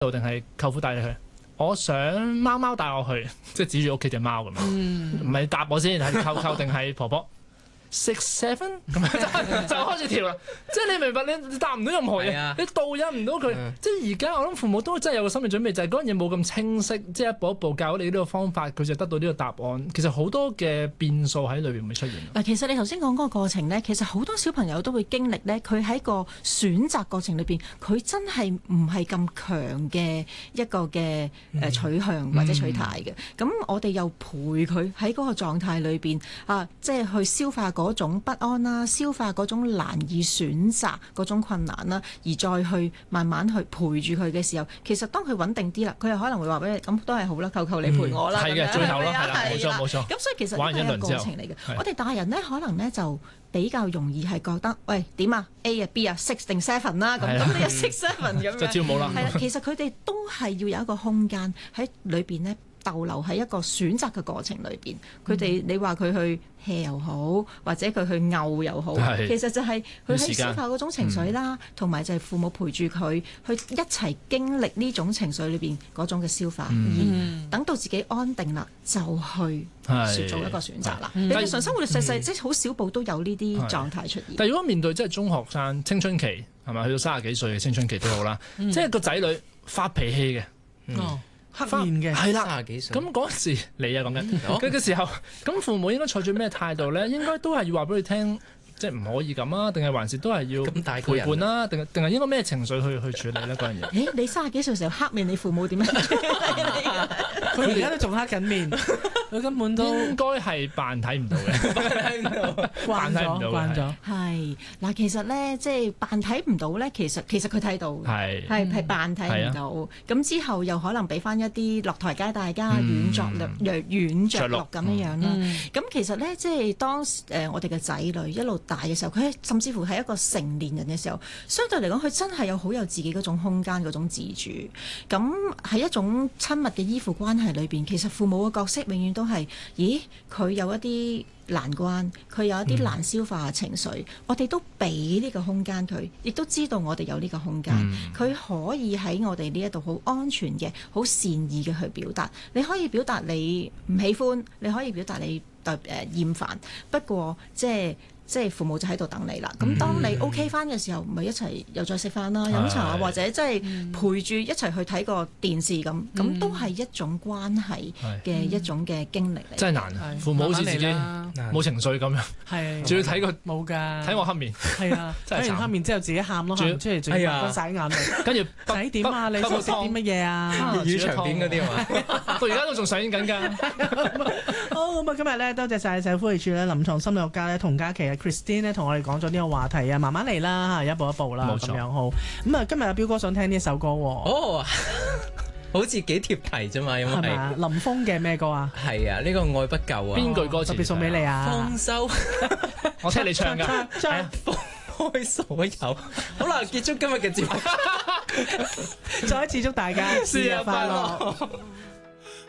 度定係舅父帶你去？我想貓貓帶我去，即係指住屋企隻貓咁樣，唔係答我先，係舅舅定係婆婆？ 6 7咁樣就開始跳啦，即係你明白你答唔到任何嘢，你導引唔到佢。即係而家我諗父母都真係有個心理準備，就係嗰樣嘢冇咁清晰，即係一步一步教你呢個方法，佢就得到呢個答案。其實好多嘅變數喺裏邊會出現。 嗱，其實你頭先講嗰個過程咧，其實好多小朋友都會經歷咧，佢喺個選擇過程裏邊，佢真係唔係咁強嘅一個嘅取向或者取態嘅。咁我哋又陪佢喺嗰個狀態裏邊啊，即係去消化嗰種不安啦，消化嗰種難以選擇嗰種困難啦，而再去慢慢去陪住佢嘅時候，其實當佢穩定啲啦，佢又可能會話俾你，咁都係好啦，求求你陪我啦。 係嘅，最後咯，係啦，冇錯冇錯。 咁所以其實呢係一個過程嚟嘅。我哋大人呢，可能呢就比較容易係覺得，喂，點啊 A 啊 B 啊 6定 7啦，咁你有6 7咁樣就跳舞啦。 係啦，其實佢哋都係要有一個空間喺裏邊呢。逗留喺一個選擇嘅過程裏邊，佢哋你話佢去 hea 又好，或者佢去嘔又好，其實就係佢喺消化嗰種情緒啦，同埋就係父母陪住佢去一齊經歷呢種情緒裏邊嗰種嘅消化，而等到自己安定啦，就去做一個選擇啦。你日常生活細細即係好少部都有呢啲狀態出現。 但係如果面對即係中學生青春期係咪去到30幾歲嘅青春期都好啦，即係個仔女發脾氣嘅。 黑面嘅係啦 ，30幾歲。 咁嗰時你啊講緊佢嘅時候，咁父母應該採取咩態度咧？應該都係要話俾佢聽，即係唔可以咁啊？定係還是都係要陪伴啦？定係應該咩情緒去處理咧？嗰樣嘢？ 誒，你30幾歲時候黑面，你父母點樣？ 佢而家都仲黑緊面，佢根本都應該係扮睇唔到嘅， 慣咗。 係嗱，其實咧，即係扮睇唔到咧，其實佢睇到，係扮睇唔到。咁之後又可能俾翻一啲落台階，大家軟着陸咁樣樣啦。咁其實咧，即係當我哋嘅仔女一路大嘅時候，佢甚至乎係一個成年人嘅時候，相對嚟講，佢真係有自己嗰種空間、嗰種自主。咁喺一種親密嘅依附關係裏邊，其實父母嘅角色永遠都係，咦，佢有一啲難關，佢有一啲難消化嘅情緒，我哋都俾呢個空間佢，亦都知道我哋有呢個空間，佢可以喺我哋呢一度好安全嘅、好善意嘅去表達。你可以表達你唔喜歡，你可以表達你厭煩，不過即係父母就喺度等你啦。咁當你 OK 翻嘅時候，咪一齊又再食飯啦、飲茶，或者即係陪住一齊去睇個電視咁，都係一種關係嘅一種嘅經歷嚟。 真係難，父母好似自己冇情緒咁樣， 係仲要睇個冇㗎， 睇我黑面， 係啊，睇完黑面之後自己喊咯，喊出嚟仲要乾曬眼淚， 跟住仔點啊？你想食啲乜嘢啊？ 粵語長片嗰啲啊嘛， 到而家都仲上映緊㗎。 好咁啊！今日咧多謝曬社會福利署咧臨床心理學家咧童嘉琪啊 Christine 咧同我哋講咗呢個話題啊，慢慢嚟啦，一步一步啦，咁樣好。咁啊，今日阿彪哥想聽呢一首歌喎。 哦，好似幾貼題啫嘛，因為係林峰嘅咩歌啊？ 係啊，呢個愛不夠啊。 邊句歌詞？ 特別送俾你啊！ 放手， 我聽你唱㗎。 放開所有。好啦，結束今日嘅節目。 再一次祝大家生日快樂。